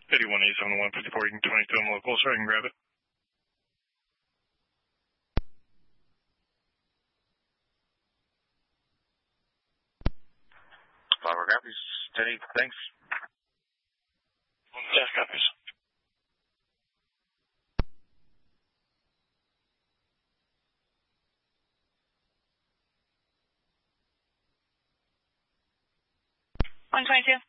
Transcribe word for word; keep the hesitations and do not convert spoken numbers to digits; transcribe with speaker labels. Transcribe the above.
Speaker 1: eighty-one eighty-seven one fifty-four, you can twenty-two, I'm local, so I can grab it.
Speaker 2: Flower copies. Steady, thanks.
Speaker 1: Dash copies.
Speaker 3: one twenty-two.